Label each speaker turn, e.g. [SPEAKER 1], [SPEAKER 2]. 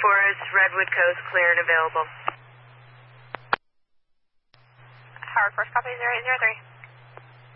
[SPEAKER 1] Forest, Redwood Coast, clear and available.
[SPEAKER 2] Howard Force, copy 0803.